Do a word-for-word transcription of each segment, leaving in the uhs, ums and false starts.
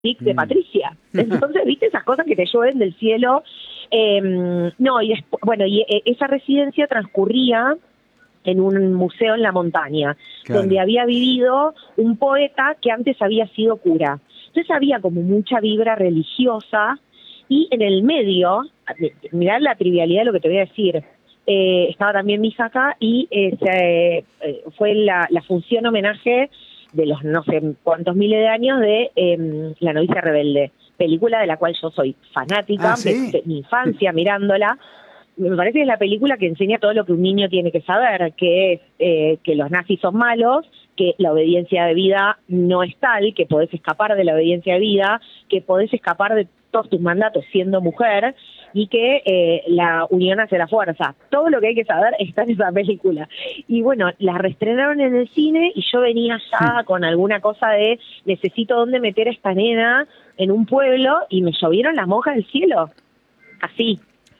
de Mm. Patricia. Entonces, viste esas cosas que te llueven del cielo. Eh, no, y después, bueno, y eh, esa residencia transcurría en un museo en la montaña, Claro. donde había vivido un poeta que antes había sido cura. Entonces había como mucha vibra religiosa, y en el medio, mirá la trivialidad de lo que te voy a decir, eh, estaba también mi acá, y eh, se, eh, fue la, la función homenaje de los no sé cuántos miles de años de eh, La novicia rebelde, película de la cual yo soy fanática, Ah, ¿sí? de, de mi infancia mirándola. Me parece que es la película que enseña todo lo que un niño tiene que saber, que es eh, que los nazis son malos, que la obediencia de vida no es tal, que podés escapar de la obediencia de vida, que podés escapar de todos tus mandatos siendo mujer, y que eh, la unión hace la fuerza. Todo lo que hay que saber está en esa película. Y bueno, la reestrenaron en el cine y yo venía ya con alguna cosa de necesito dónde meter a esta nena en un pueblo, y me llovieron las monjas del cielo. Así.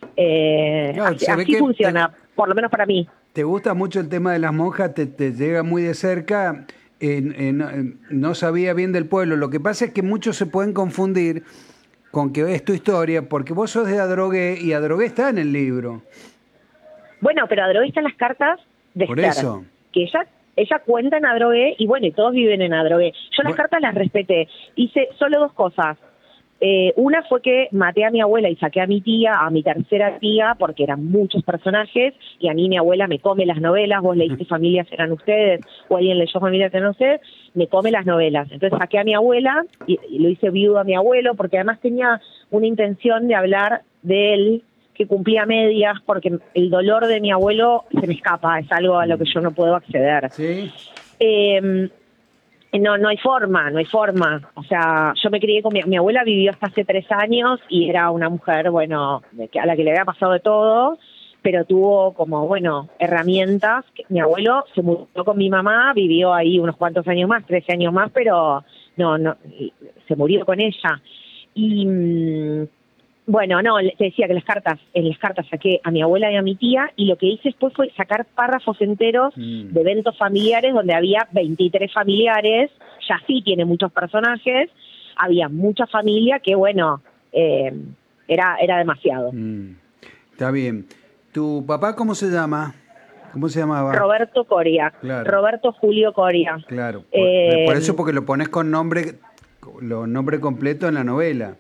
Eh, Claro, así se ve así que funciona, te, por lo menos para mí. te gusta mucho el tema de las monjas, te, te llega muy de cerca. En- en- en- no sabía bien del pueblo. Lo que pasa es que muchos se pueden confundir con que es tu historia, porque vos sos de Adrogué y Adrogué está en el libro. Bueno, pero Adrogué están las cartas de Por Esther, eso. que ella ella cuenta en Adrogué, y bueno, y todos viven en Adrogué. Yo las Bueno, cartas las respeté. Hice solo dos cosas. Eh, una fue que maté a mi abuela y saqué a mi tía, a mi tercera tía, porque eran muchos personajes, y a mí mi abuela me come las novelas. Vos leíste Familias eran ustedes, o alguien leyó Familias eran ustedes, me come las novelas. Entonces saqué a mi abuela y, y lo hice viudo a mi abuelo, porque además tenía una intención de hablar de él, que cumplía medias, porque el dolor de mi abuelo se me escapa, es algo a lo que yo no puedo acceder. ¿sí? Eh, no, no hay forma, no hay forma. O sea, yo me crié con mi, mi abuela, vivió hasta hace tres años y era una mujer, bueno, de que- a la que le había pasado de todo, pero tuvo como, bueno, herramientas. Mi abuelo se mudó con mi mamá, vivió ahí unos cuantos años más, trece años más, pero no, no, se murió con ella. Y mm, bueno, no, te decía que las cartas, en las cartas saqué a mi abuela y a mi tía, y lo que hice después fue sacar párrafos enteros Mm. de eventos familiares donde había veintitrés familiares. Ya sí tiene muchos personajes, había mucha familia que, bueno, eh, era, era demasiado. Mm. Está bien. ¿Tu papá cómo se llama? ¿Cómo se llamaba? Roberto Coria, Claro, Roberto Julio Coria. claro. Por, por eso, Eh, porque lo pones con nombre, lo nombre completo en la novela.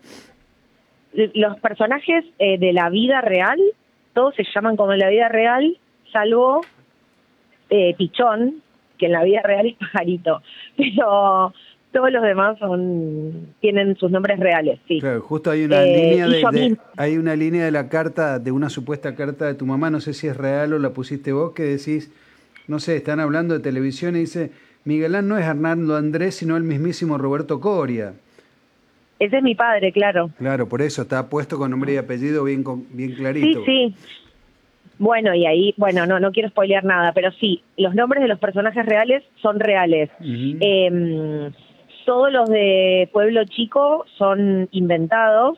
los personajes eh, de la vida real, todos se llaman como en la vida real, salvo eh, Pichón, que en la vida real es Pajarito, pero todos los demás son tienen sus nombres reales, sí. Claro, justo hay una Eh, línea y de, yo de- misma, hay una línea de la carta, de una supuesta carta de tu mamá, no sé si es real o la pusiste vos, que decís, no sé, están hablando de televisión y dice, Miguelán no es Hernando Andrés, sino el mismísimo Roberto Coria. ese es mi padre, claro. Claro, por eso está puesto con nombre y apellido bien, con- bien Sí, clarito. sí. Bueno, y ahí, bueno, no no quiero spoilear nada, pero sí, los nombres de los personajes reales son reales. Ujú. Eh, todos los de Pueblo Chico son inventados.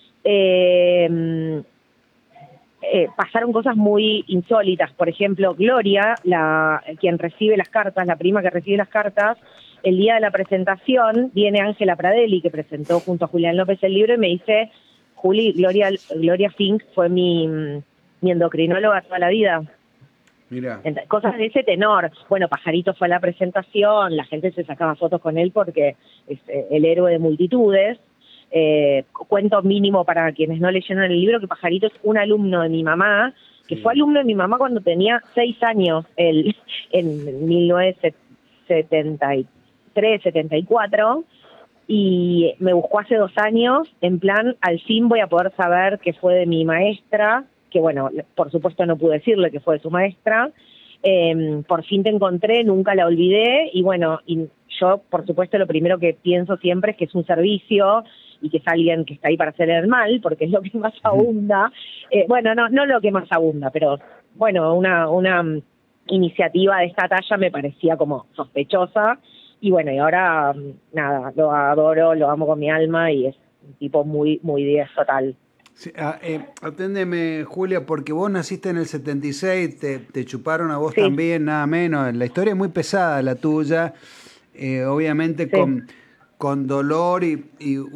Eh, eh, pasaron cosas muy insólitas. Por ejemplo, Gloria, la quien recibe las cartas, la prima que recibe las cartas, el día de la presentación viene Ángela Pradelli, que presentó junto a Julián López el libro, y me dice, Juli, Gloria, Gloria Fink fue mi, mi endocrinóloga toda la vida. Mira, Ent- Cosas de ese tenor. Bueno, Pajarito fue a la presentación, la gente se sacaba fotos con él porque es eh, el héroe de multitudes. Eh, cuento mínimo para quienes no leyeron el libro, que Pajarito es un alumno de mi mamá, que sí. fue alumno de mi mamá cuando tenía seis años, él, en mil novecientos setenta y tres, setenta y cuatro, y me buscó hace dos años, en plan, al fin voy a poder saber qué fue de mi maestra, que bueno, por supuesto no pude decirle que fue de su maestra. Eh, por fin te encontré, nunca la olvidé, y bueno, y yo por supuesto lo primero que pienso siempre es que es un servicio y que es alguien que está ahí para hacer el mal, porque es lo que más abunda. Eh, bueno, no no lo que más abunda, pero bueno, una una um, iniciativa de esta talla me parecía como sospechosa, y bueno, y ahora um, nada, lo adoro, lo amo con mi alma, y es un tipo muy muy diez total. Sí, ah, eh, aténdeme, Julia, porque vos naciste en el setenta y seis, te, te chuparon a vos Sí, también, nada menos. La historia es muy pesada, la tuya. Eh, obviamente sí. con, con dolor y, y